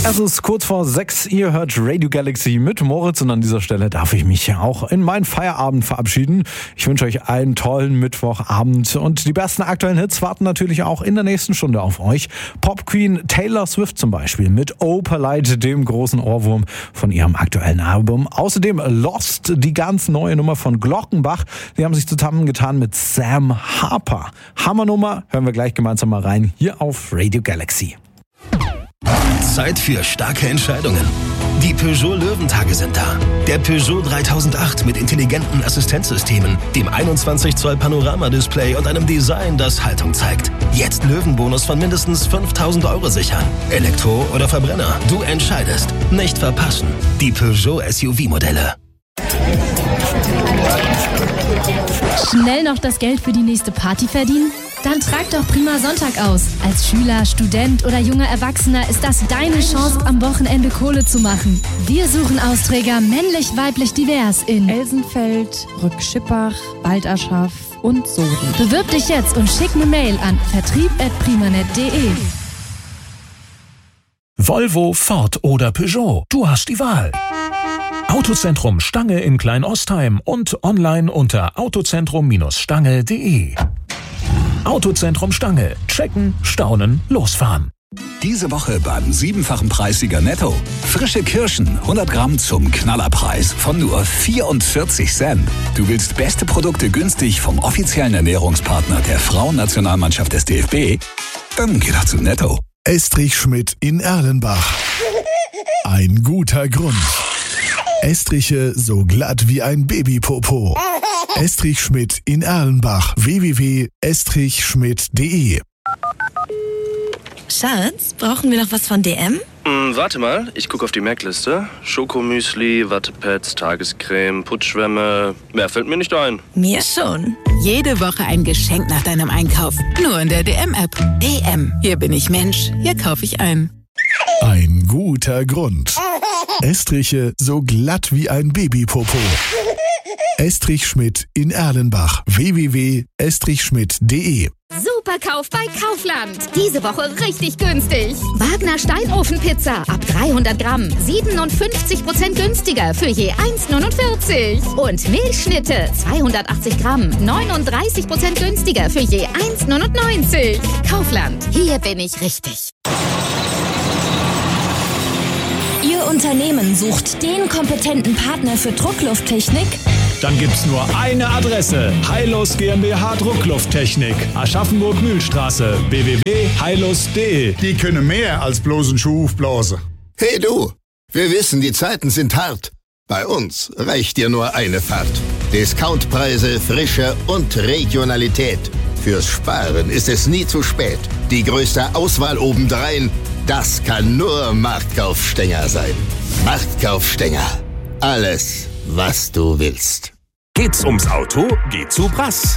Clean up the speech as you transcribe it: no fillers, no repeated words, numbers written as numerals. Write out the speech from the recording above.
Es ist kurz vor 6, ihr hört Radio Galaxy mit Moritz und an dieser Stelle darf ich mich ja auch in meinen Feierabend verabschieden. Ich wünsche euch einen tollen Mittwochabend und die besten aktuellen Hits warten natürlich auch in der nächsten Stunde auf euch. Pop Queen Taylor Swift zum Beispiel mit Opalite, dem großen Ohrwurm von ihrem aktuellen Album. Außerdem Lost, die ganz neue Nummer von Glockenbach. Die haben sich zusammengetan mit Sam Harper. Hammernummer, hören wir gleich gemeinsam mal rein hier auf Radio Galaxy. Zeit für starke Entscheidungen. Die Peugeot Löwentage sind da. Der Peugeot 3008 mit intelligenten Assistenzsystemen, dem 21 Zoll Panoramadisplay und einem Design, das Haltung zeigt. Jetzt Löwenbonus von mindestens 5.000 € sichern. Elektro oder Verbrenner, du entscheidest. Nicht verpassen. Die Peugeot SUV-Modelle. Schnell noch das Geld für die nächste Party verdienen? Dann trag doch Prima Sonntag aus. Als Schüler, Student oder junger Erwachsener ist das deine Chance, am Wochenende Kohle zu machen. Wir suchen Austräger männlich, weiblich, divers in Elsenfeld, Rückschippach, Baldaschaf und Soden. Bewirb dich jetzt und schick eine Mail an vertrieb@primanet.de. Volvo, Ford oder Peugeot. Du hast die Wahl. Autozentrum Stange in Kleinostheim und online unter autozentrum-stange.de. Autozentrum Stange. Checken, staunen, losfahren. Diese Woche beim 7-fachen Preissieger Netto. Frische Kirschen, 100 Gramm zum Knallerpreis von nur 44 Cent. Du willst beste Produkte günstig vom offiziellen Ernährungspartner der Frauennationalmannschaft des DFB? Dann geh doch zu Netto. Estrich Schmidt in Erlenbach. Ein guter Grund. Estriche so glatt wie ein Babypopo. Estrich Schmidt in Erlenbach. www.estrichschmidt.de. Schatz, brauchen wir noch was von DM? Warte mal, ich gucke auf die Merkliste. Schokomüsli, Wattepads, Tagescreme, Putzschwämme. Mehr fällt mir nicht ein. Mir schon. Jede Woche ein Geschenk nach deinem Einkauf. Nur in der DM-App. DM. Hier bin ich Mensch. Hier kaufe ich ein. Ein guter Grund. Estriche so glatt wie ein Babypopo. Estrich Schmidt in Erlenbach. www.estrichschmidt.de. Superkauf bei Kaufland. Diese Woche richtig günstig. Wagner Steinofenpizza ab 300 Gramm. 57% günstiger für je 1,49. Und Milchschnitte 280 Gramm. 39% günstiger für je 1,99. Kaufland. Hier bin ich richtig. Ihr Unternehmen sucht den kompetenten Partner für Drucklufttechnik? Dann gibt's nur eine Adresse. Heilus GmbH Drucklufttechnik. Aschaffenburg-Mühlstraße. www.heilus.de. Die können mehr als bloß einen Schuh aufblasen. Hey du, wir wissen, die Zeiten sind hart. Bei uns reicht dir nur eine Fahrt. Discountpreise, Frische und Regionalität. Fürs Sparen ist es nie zu spät. Die größte Auswahl obendrein, das kann nur Marktkaufstenger sein. Marktkaufstenger. Alles, was du willst. Geht's ums Auto? Geht zu Brass.